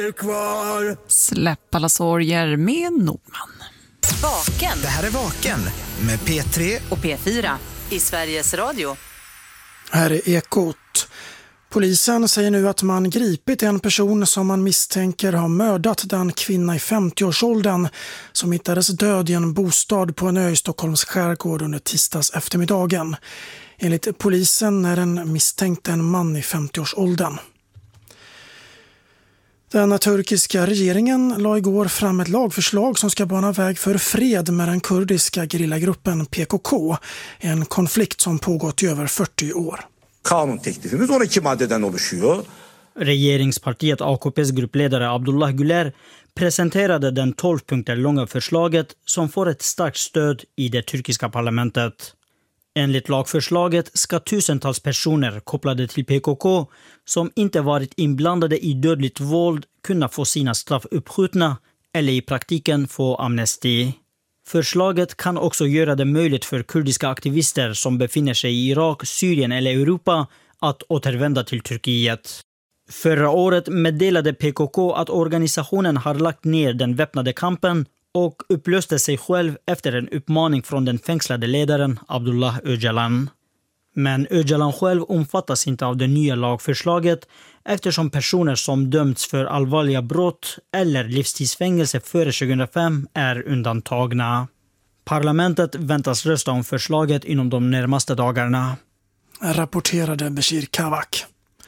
Släpp alla sorger med Nordman. Vaken. Det här är Vaken med P3 och P4 i Sveriges Radio. Här är Ekot. Polisen säger nu att man gripit en person som man misstänker har mördat den kvinna i 50-årsåldern som hittades död i en bostad på en ö i Stockholms skärgård under tisdags eftermiddagen. Enligt polisen är den misstänkte en man i 50-årsåldern. Den turkiska regeringen la igår fram ett lagförslag som ska bana väg för fred med den kurdiska gerillagruppen PKK, en konflikt som pågått i över 40 år. Kanun teklifimiz 12 maddeden oluşuyor. Regeringspartiet AKPs gruppledare Abdullah Güler presenterade den 12 punkter långa förslaget som får ett starkt stöd i det turkiska parlamentet. Enligt lagförslaget ska tusentals personer kopplade till PKK som inte varit inblandade i dödligt våld kunna få sina straff uppskjutna eller i praktiken få amnesti. Förslaget kan också göra det möjligt för kurdiska aktivister som befinner sig i Irak, Syrien eller Europa att återvända till Turkiet. Förra året meddelade PKK att organisationen har lagt ner den väpnade kampen och upplöste sig själv efter en uppmaning från den fängslade ledaren Abdullah Öcalan. Men Öcalan själv omfattas inte av det nya lagförslaget eftersom personer som dömts för allvarliga brott eller livstidsfängelse före 2005 är undantagna. Parlamentet väntas rösta om förslaget inom de närmaste dagarna. Rapporterade Bashir Kavak.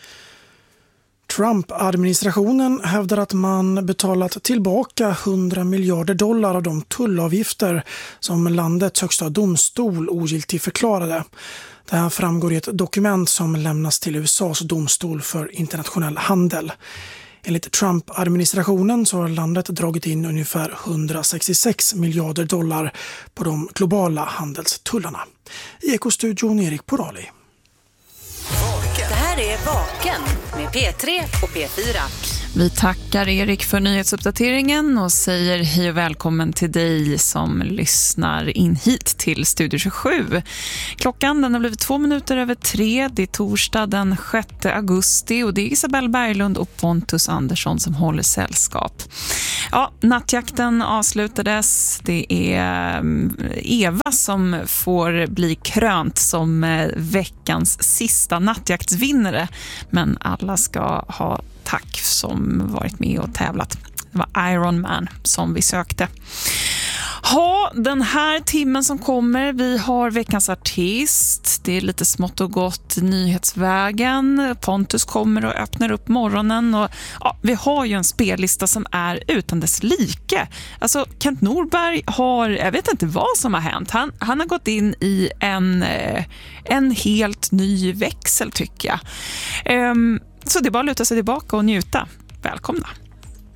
Trump-administrationen hävdar att man betalat tillbaka $100 miljarder av de tullavgifter som landets högsta domstol ogiltigt förklarade. Det här framgår i ett dokument som lämnas till USAs domstol för internationell handel. Enligt Trump-administrationen så har landet dragit in ungefär $166 miljarder på de globala handelstullarna. I Ekostudion Erik Porali. Det här är Vaken med P3 och P4. Vi tackar Erik för nyhetsuppdateringen och säger hej och välkommen till dig som lyssnar in hit till Studio 27. Klockan den har blivit 2:02. Det är torsdag den 6 augusti och det är Isabelle Berglund och Pontus Andersson som håller sällskap. Ja, nattjakten avslutades. Det är Eva som får bli krönt som veckans sista nattjaktsvinnare. Men alla ska ha tack som varit med och tävlat. Det var Iron Man som vi sökte. Den här timmen som kommer, vi har veckans artist. Det är lite smått och gott nyhetsvägen. Pontus kommer och öppnar upp morgonen. Och, vi har ju en spellista som är utan dess like. Alltså Kent Norberg har, jag vet inte vad som har hänt. Han har gått in i en helt ny växel tycker jag. Så det är bara att luta sig tillbaka och njuta. Välkomna!